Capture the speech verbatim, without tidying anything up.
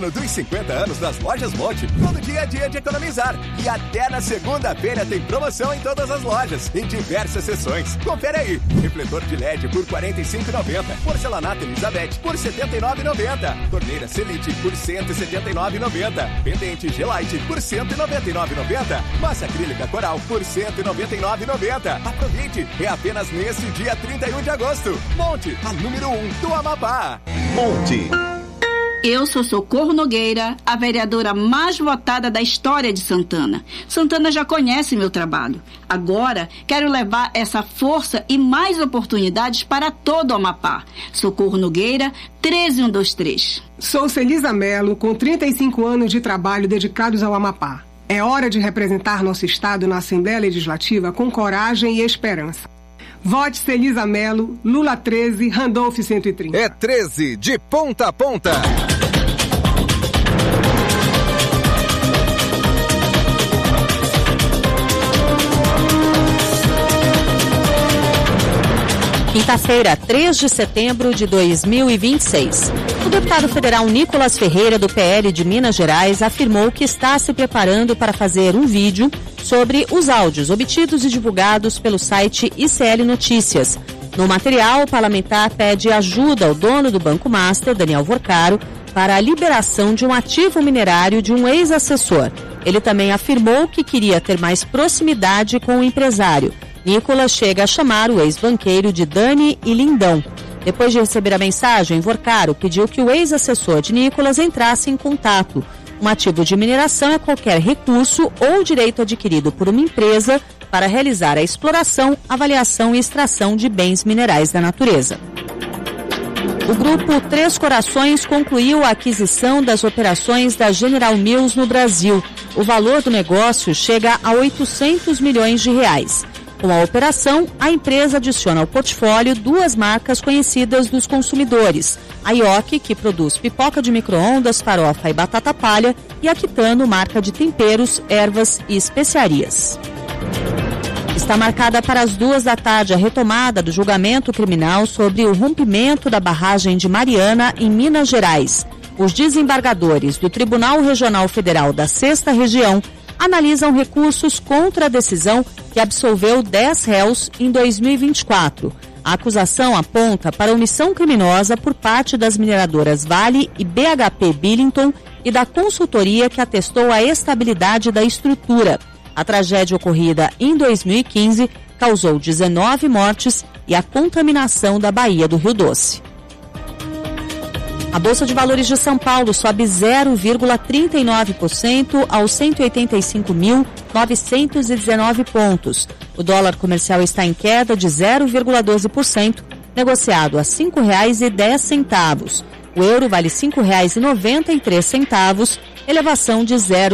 ano dos cinquenta anos das Lojas Monte. Todo dia é dia de economizar. E até na segunda-feira tem promoção em todas as lojas, em diversas seções. Confere aí. Refletor de L E D por quarenta e cinco reais e noventa centavos. Porcelanato Elizabeth por setenta e nove reais e noventa centavos. Torneira Selite por cento e setenta e nove reais e noventa centavos. Pendente Gelite por cento e noventa e nove reais e noventa centavos. Massa acrílica Coral por cento e noventa e nove reais e noventa centavos. Aproveite. É apenas nesse dia trinta e um de agosto. Monte, a número um do Amapá. Monte. Eu sou Socorro Nogueira, a vereadora mais votada da história de Santana. Santana já conhece meu trabalho. Agora, quero levar essa força e mais oportunidades para todo o Amapá. Socorro Nogueira, treze mil cento e vinte e três. Sou Celisa Melo, com trinta e cinco anos de trabalho dedicados ao Amapá. É hora de representar nosso estado na Assembleia Legislativa com coragem e esperança. Vote Celisa Melo, Lula treze, Randolph cento e trinta. É treze, de ponta a ponta. Quinta-feira, três de setembro de dois mil e vinte e seis. O deputado federal Nicolas Ferreira, do P L de Minas Gerais, afirmou que está se preparando para fazer um vídeo sobre os áudios obtidos e divulgados pelo site I C L Notícias. No material, o parlamentar pede ajuda ao dono do Banco Master, Daniel Vorcaro, para a liberação de um ativo minerário de um ex-assessor. Ele também afirmou que queria ter mais proximidade com o empresário. Nicolas chega a chamar o ex-banqueiro de Dani e Lindão. Depois de receber a mensagem, Vorcaro pediu que o ex-assessor de Nicolas entrasse em contato. Um ativo de mineração é qualquer recurso ou direito adquirido por uma empresa para realizar a exploração, avaliação e extração de bens minerais da natureza. O grupo Três Corações concluiu a aquisição das operações da General Mills no Brasil. O valor do negócio chega a oitocentos milhões de reais. Com a operação, a empresa adiciona ao portfólio duas marcas conhecidas dos consumidores. A Ioki, que produz pipoca de micro-ondas, farofa e batata palha, e a Quitano, marca de temperos, ervas e especiarias. Está marcada para as duas da tarde a retomada do julgamento criminal sobre o rompimento da barragem de Mariana, em Minas Gerais. Os desembargadores do Tribunal Regional Federal da Sexta Região analisam recursos contra a decisão que absolveu dez réus em dois mil e vinte e quatro. A acusação aponta para omissão criminosa por parte das mineradoras Vale e B H P Billington e da consultoria que atestou a estabilidade da estrutura. A tragédia ocorrida em dois mil e quinze causou dezenove mortes e a contaminação da Baía do Rio Doce. A Bolsa de Valores de São Paulo sobe zero vírgula trinta e nove por cento aos cento e oitenta e cinco mil novecentos e dezenove pontos. O dólar comercial está em queda de zero vírgula doze por cento, negociado a cinco reais e dez centavos. O euro vale cinco reais e noventa e três centavos, elevação de zero